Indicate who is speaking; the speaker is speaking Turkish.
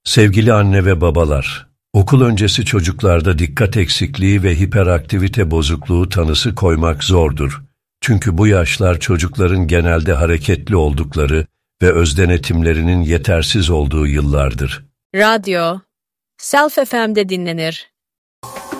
Speaker 1: Sevgili anne ve babalar, okul öncesi çocuklarda dikkat eksikliği ve hiperaktivite bozukluğu tanısı koymak zordur. Çünkü bu yaşlar çocukların genelde hareketli oldukları ve özdenetimlerinin yetersiz olduğu yıllardır.
Speaker 2: Radyo, Self FM'de dinlenir.